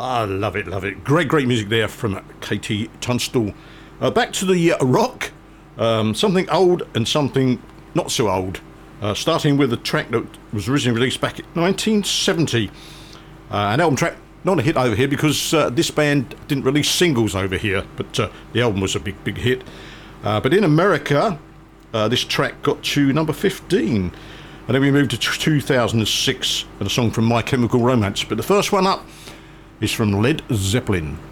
I love it, love it. Great music there from KT Tunstall. Back to the rock, something old and something not so old. Starting with a track that was originally released back in 1970. An album track, not a hit over here because this band didn't release singles over here, but the album was a big hit. But in America, this track got to number 15. And then we moved to 2006 and a song from My Chemical Romance. But the first one up is from Led Zeppelin.